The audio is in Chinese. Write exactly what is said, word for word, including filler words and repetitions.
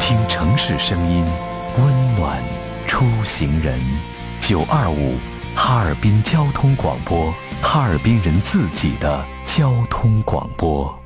听城市声音，温暖出行人。九二五哈尔滨交通广播，哈尔滨人自己的交通广播。